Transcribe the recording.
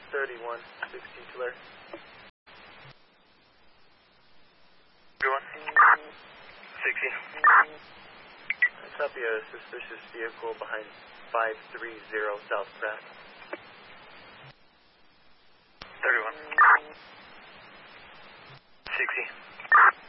3160 Tulare. Everyone. 60. I copy a suspicious vehicle behind 530 South Pratt. 31. 60.